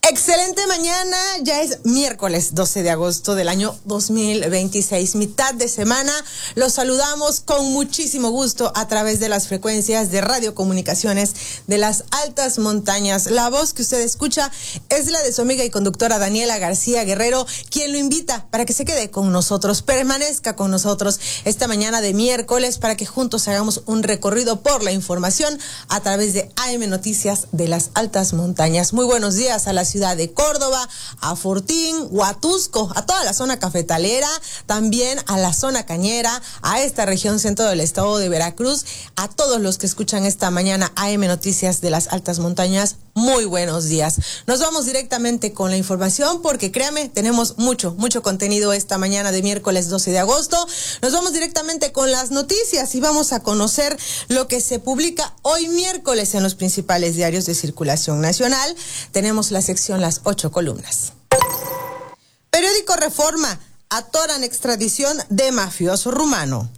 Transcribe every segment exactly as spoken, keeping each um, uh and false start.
Excelente mañana, ya es miércoles doce de agosto del año dos mil veintiséis, mitad de semana. Los saludamos con muchísimo gusto a través de las frecuencias de radiocomunicaciones de las altas montañas. La voz que usted escucha es la de su amiga y conductora Daniela García Guerrero, quien lo invita para que se quede con nosotros, permanezca con nosotros esta mañana de miércoles para que juntos hagamos un recorrido por la información a través de A M Noticias de las altas montañas. Muy buenos días a la ciudad de Córdoba, a Fortín, Huatusco, a toda la zona cafetalera, también a la zona cañera, a esta región centro del estado de Veracruz, a todos los que escuchan esta mañana A M Noticias de las altas montañas. Muy buenos días. Nos vamos directamente con la información porque créame, tenemos mucho, mucho contenido esta mañana de miércoles doce de agosto. Nos vamos directamente con las noticias y vamos a conocer lo que se publica hoy miércoles en los principales diarios de circulación nacional. Tenemos la sección Las Ocho Columnas. Periódico Reforma, atoran extradición de mafioso rumano.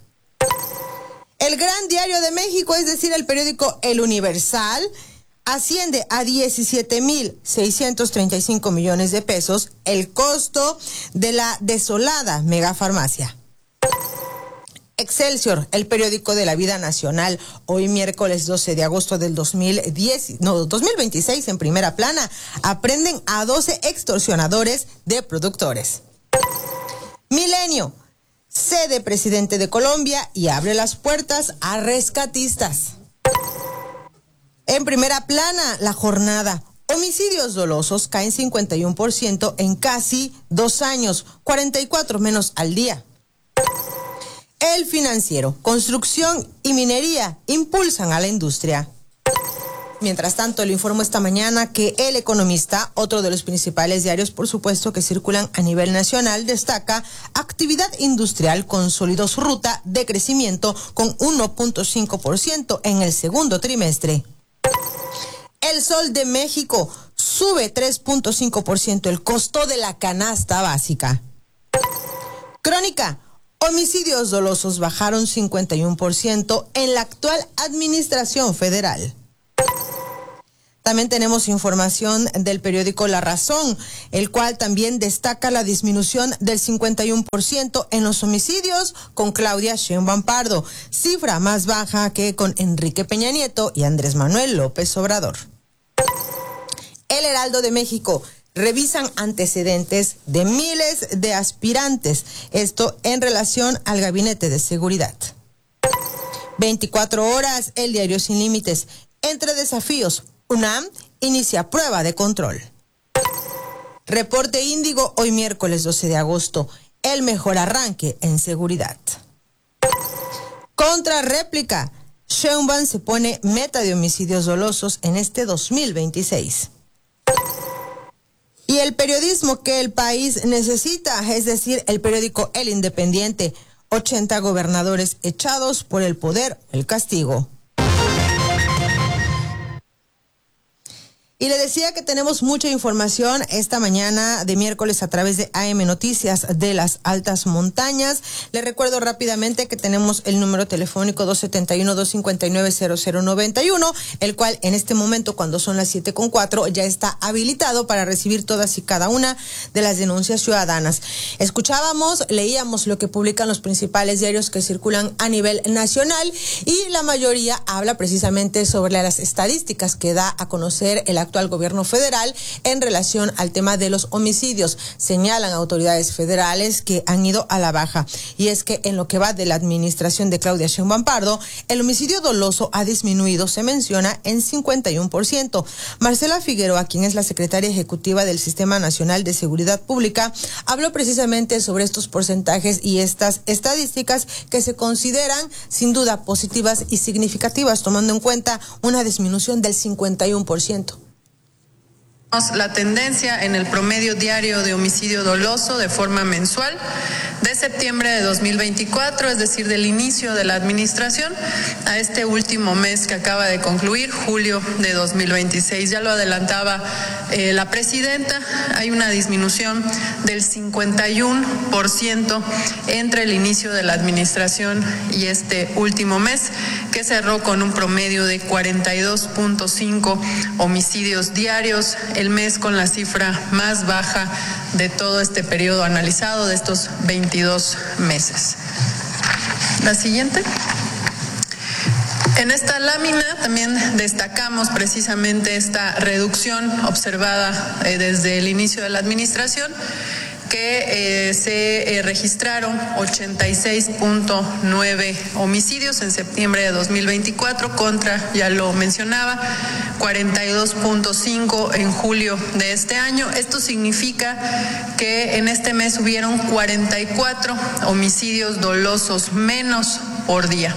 El Gran Diario de México, es decir, el periódico El Universal, asciende a diecisiete mil seiscientos treinta y cinco millones de pesos el costo de la desolada megafarmacia. Excelsior, el periódico de la vida nacional, hoy miércoles doce de agosto del dos mil diez, no, dos mil veintiséis, en primera plana, aprenden a doce extorsionadores de productores. Milenio, cede presidente de Colombia y abre las puertas a rescatistas. En primera plana, La Jornada, homicidios dolosos caen cincuenta y uno por ciento en casi dos años, cuarenta y cuatro menos al día. El Financiero, construcción y minería impulsan a la industria. Mientras tanto, le informo esta mañana que El Economista, otro de los principales diarios, por supuesto, que circulan a nivel nacional, destaca: actividad industrial consolidó su ruta de crecimiento con uno punto cinco por ciento en el segundo trimestre. El Sol de México, sube tres punto cinco por ciento el costo de la canasta básica. Crónica, homicidios dolosos bajaron cincuenta y uno por ciento en la actual administración federal. También tenemos información del periódico La Razón, el cual también destaca la disminución del cincuenta y uno por ciento en los homicidios con Claudia Sheinbaum Pardo, cifra más baja que con Enrique Peña Nieto y Andrés Manuel López Obrador. El Heraldo de México, revisan antecedentes de miles de aspirantes, esto en relación al Gabinete de Seguridad. veinticuatro horas, el diario Sin Límites, entre desafíos, UNAM inicia prueba de control. Reporte Índigo, hoy miércoles doce de agosto, el mejor arranque en seguridad. Contrarréplica, Sheinbaum se pone meta de homicidios dolosos en este dos mil veintiséis. Y el periodismo que el país necesita, es decir, el periódico El Independiente, ochenta gobernadores echados por el poder, el castigo. Y le decía que tenemos mucha información esta mañana de miércoles a través de A M Noticias de las altas montañas. Le recuerdo rápidamente que tenemos el número telefónico dos siete uno, dos cinco nueve, cero cero nueve uno, el cual en este momento, cuando son las siete con cuatro, ya está habilitado para recibir todas y cada una de las denuncias ciudadanas. Escuchábamos, leíamos lo que publican los principales diarios que circulan a nivel nacional y la mayoría habla precisamente sobre las estadísticas que da a conocer el actual gobierno federal en relación al tema de los homicidios. Señalan autoridades federales que han ido a la baja, y es que en lo que va de la administración de Claudia Sheinbaum Pardo, el homicidio doloso ha disminuido, se menciona, en cincuenta y uno por ciento. Marcela Figueroa, quien es la secretaria ejecutiva del Sistema Nacional de Seguridad Pública, habló precisamente sobre estos porcentajes y estas estadísticas que se consideran sin duda positivas y significativas, tomando en cuenta una disminución del cincuenta y uno por ciento. La tendencia en el promedio diario de homicidio doloso de forma mensual de septiembre de dos mil veinticuatro, es decir, del inicio de la administración, a este último mes que acaba de concluir, julio de dos mil veintiséis. Ya lo adelantaba eh, la presidenta, hay una disminución del cincuenta y uno por ciento entre el inicio de la administración y este último mes. que cerró con un promedio de cuarenta y dos punto cinco homicidios diarios, el mes con la cifra más baja de todo este periodo analizado, de estos veintidós meses. La siguiente. En esta lámina también destacamos precisamente esta reducción observada eh, desde el inicio de la administración, que eh, se eh, registraron ochenta y seis punto nueve homicidios en septiembre de dos mil veinticuatro contra, ya lo mencionaba, cuarenta y dos punto cinco en julio de este año. Esto significa que en este mes hubieron cuarenta y cuatro homicidios dolosos menos por día.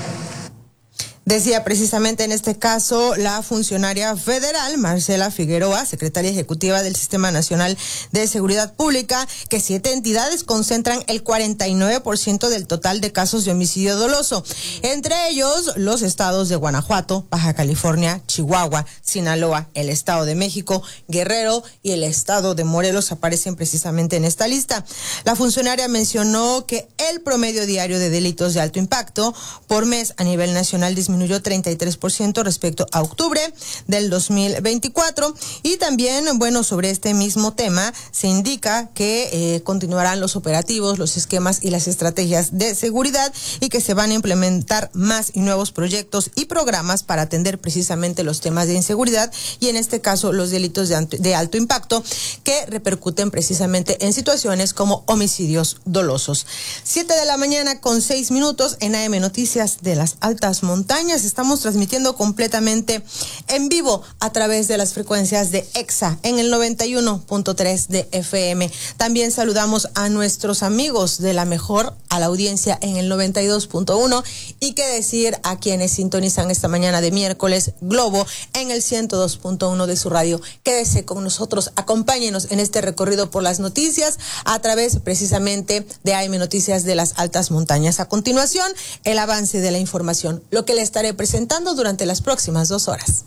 Decía precisamente en este caso la funcionaria federal Marcela Figueroa, secretaria ejecutiva del Sistema Nacional de Seguridad Pública, que siete entidades concentran el cuarenta y nueve por ciento del total de casos de homicidio doloso. Entre ellos, los estados de Guanajuato, Baja California, Chihuahua, Sinaloa, el Estado de México, Guerrero y el Estado de Morelos aparecen precisamente en esta lista. La funcionaria mencionó que el promedio diario de delitos de alto impacto por mes a nivel nacional disminuyó disminuyó treinta y tres por ciento respecto a octubre del dos mil veinticuatro, y también, bueno, sobre este mismo tema se indica que eh, continuarán los operativos, los esquemas y las estrategias de seguridad, y que se van a implementar más y nuevos proyectos y programas para atender precisamente los temas de inseguridad y en este caso los delitos de, de alto impacto que repercuten precisamente en situaciones como homicidios dolosos. Siete de la mañana con seis minutos en A M Noticias de las Altas Montañas. Estamos transmitiendo completamente en vivo a través de las frecuencias de EXA en el noventa y uno punto tres de F M. También saludamos a nuestros amigos de La Mejor, a la audiencia en el noventa y dos punto uno, y qué decir a quienes sintonizan esta mañana de miércoles Globo en el ciento dos punto uno de su radio. Quédese con nosotros, acompáñenos en este recorrido por las noticias a través precisamente de A M Noticias de las Altas Montañas. A continuación, el avance de la información, lo que le estaré presentando durante las próximas dos horas.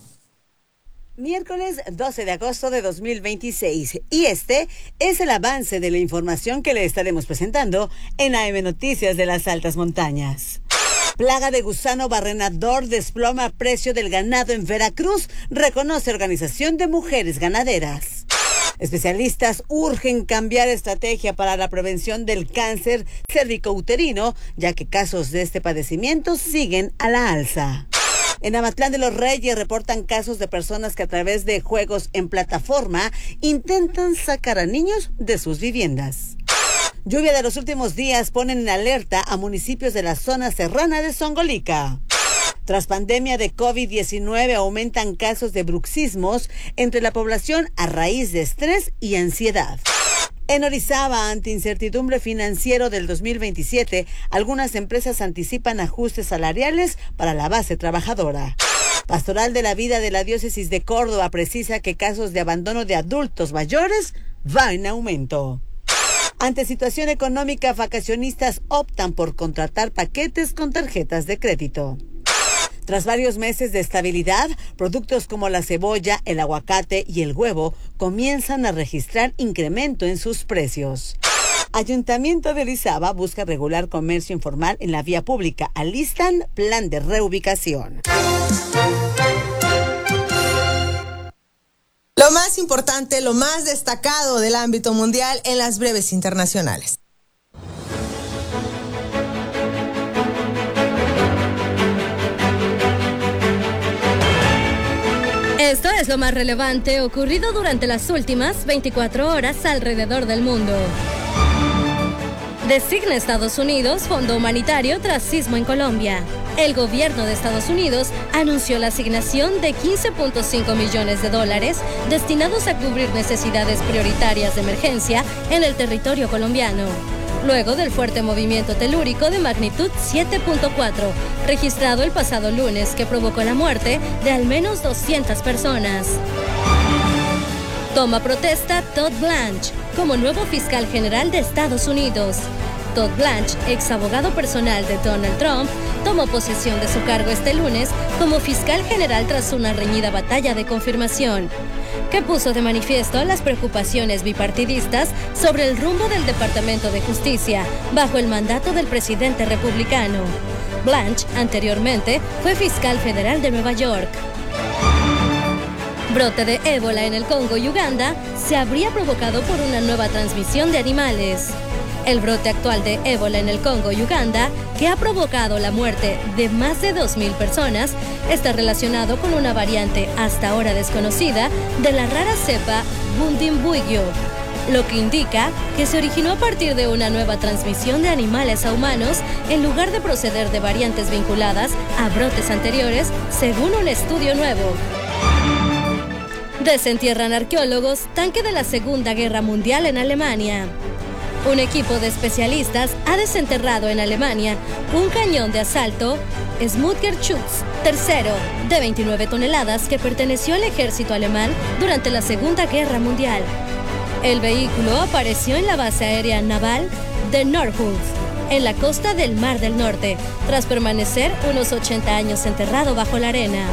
Miércoles doce de agosto de dos mil veintiséis, y este es el avance de la información que le estaremos presentando en A M Noticias de las Altas Montañas. Plaga de gusano barrenador desploma precio del ganado en Veracruz, reconoce Organización de Mujeres Ganaderas. Especialistas urgen cambiar estrategia para la prevención del cáncer cervicouterino, ya que casos de este padecimiento siguen a la alza. En Amatlán de los Reyes reportan casos de personas que a través de juegos en plataforma intentan sacar a niños de sus viviendas. Lluvia de los últimos días ponen en alerta a municipios de la zona serrana de Zongolica. Tras pandemia de COVID diecinueve aumentan casos de bruxismos entre la población a raíz de estrés y ansiedad. En Orizaba, ante incertidumbre financiero del dos mil veintisiete, algunas empresas anticipan ajustes salariales para la base trabajadora. Pastoral de la Vida de la Diócesis de Córdoba precisa que casos de abandono de adultos mayores va en aumento. Ante situación económica, vacacionistas optan por contratar paquetes con tarjetas de crédito. Tras varios meses de estabilidad, productos como la cebolla, el aguacate y el huevo comienzan a registrar incremento en sus precios. Ayuntamiento de Orizaba busca regular comercio informal en la vía pública. Alistan plan de reubicación. Lo más importante, lo más destacado del ámbito mundial en las breves internacionales. Esto es lo más relevante ocurrido durante las últimas veinticuatro horas alrededor del mundo. Designa Estados Unidos fondo humanitario tras sismo en Colombia. El gobierno de Estados Unidos anunció la asignación de quince punto cinco millones de dólares destinados a cubrir necesidades prioritarias de emergencia en el territorio colombiano, luego del fuerte movimiento telúrico de magnitud siete punto cuatro, registrado el pasado lunes, que provocó la muerte de al menos doscientas personas. Toma protesta Todd Blanche como nuevo fiscal general de Estados Unidos. Todd Blanche, ex abogado personal de Donald Trump, tomó posesión de su cargo este lunes como fiscal general tras una reñida batalla de confirmación, que puso de manifiesto las preocupaciones bipartidistas sobre el rumbo del Departamento de Justicia bajo el mandato del presidente republicano. Blanche, anteriormente, fue fiscal federal de Nueva York. Brote de ébola en el Congo y Uganda se habría provocado por una nueva transmisión de animales. El brote actual de ébola en el Congo y Uganda, que ha provocado la muerte de más de dos mil personas, está relacionado con una variante hasta ahora desconocida de la rara cepa Bundibugyo, lo que indica que se originó a partir de una nueva transmisión de animales a humanos en lugar de proceder de variantes vinculadas a brotes anteriores, según un estudio nuevo. Desentierran arqueólogos tanque de la Segunda Guerra Mundial en Alemania. Un equipo de especialistas ha desenterrado en Alemania un cañón de asalto Smutgerschutz tercero de veintinueve toneladas que perteneció al ejército alemán durante la Segunda Guerra Mundial. El vehículo apareció en la base aérea naval de Nordhus, en la costa del Mar del Norte, tras permanecer unos ochenta años enterrado bajo la arena.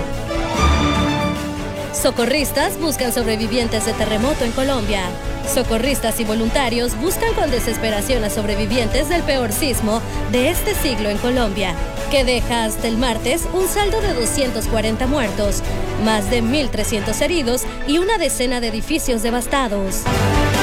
Socorristas buscan sobrevivientes de terremoto en Colombia. Socorristas y voluntarios buscan con desesperación a sobrevivientes del peor sismo de este siglo en Colombia, que deja hasta el martes un saldo de doscientos cuarenta muertos, más de mil trescientos heridos y una decena de edificios devastados.